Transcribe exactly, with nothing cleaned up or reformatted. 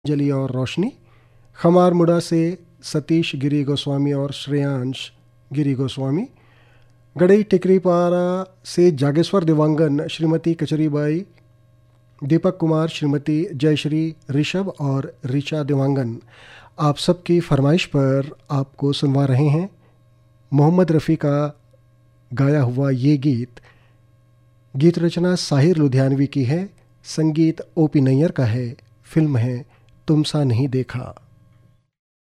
जली और रोशनी, खमार मुड़ा से सतीश गिरी गोस्वामी और श्रेयांश गिरी गोस्वामी, गड़ई टिकरीपारा से जागेश्वर दिवांगन श्रीमती कचरीबाई, दीपक कुमार श्रीमती जयश्री ऋषभ और ऋचा दिवांगन। आप सबकी फरमाइश पर आपको सुनवा रहे हैं मोहम्मद रफ़ी का गाया हुआ ये गीत। गीत रचना साहिर लुधियानवी की है, संगीत ओ पी नैयर का है, फिल्म है तुम सा नहीं देखा।